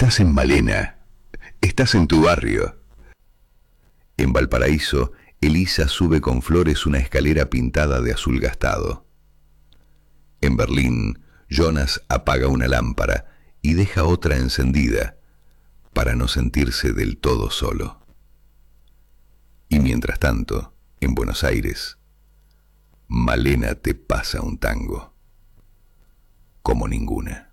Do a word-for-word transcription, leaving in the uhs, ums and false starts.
estás en Malena, estás en tu barrio. En Valparaíso, Elisa sube con flores una escalera pintada de azul gastado. En Berlín, Jonas apaga una lámpara y deja otra encendida para no sentirse del todo solo. Y mientras tanto, en Buenos Aires, Malena te pasa un tango como ninguna.